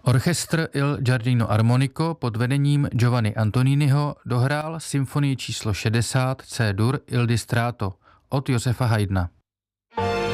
Orchestr Il Giardino Armonico pod vedením Giovanni Antoniniho dohrál symfonii číslo 60 C-dur Il Distrato od Josefa Haydna.